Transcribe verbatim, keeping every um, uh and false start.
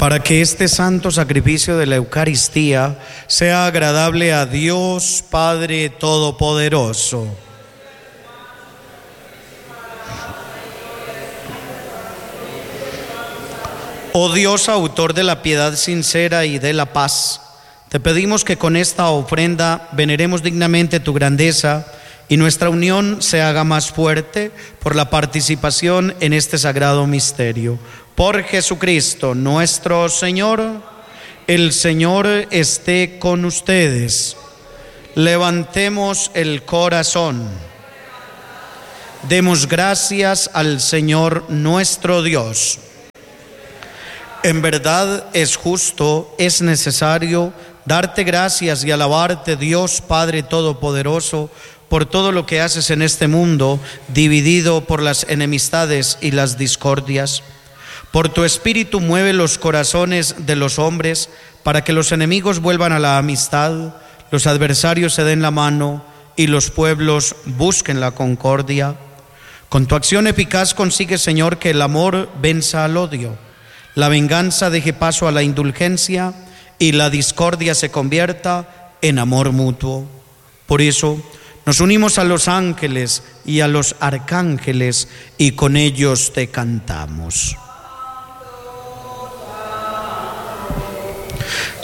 para que este santo sacrificio de la Eucaristía sea agradable a Dios Padre Todopoderoso. Oh Dios, autor de la piedad sincera y de la paz, te pedimos que con esta ofrenda veneremos dignamente tu grandeza y nuestra unión se haga más fuerte por la participación en este sagrado misterio. Por Jesucristo nuestro Señor. El Señor esté con ustedes. Levantemos el corazón. Demos gracias al Señor nuestro Dios. En verdad es justo, es necesario darte gracias y alabarte, Dios Padre Todopoderoso, por todo lo que haces en este mundo dividido por las enemistades y las discordias. Por tu Espíritu mueve los corazones de los hombres para que los enemigos vuelvan a la amistad, los adversarios se den la mano y los pueblos busquen la concordia. Con tu acción eficaz consigue, Señor, que el amor venza al odio, la venganza deje paso a la indulgencia y la discordia se convierta en amor mutuo. Por eso nos unimos a los ángeles y a los arcángeles y con ellos te cantamos.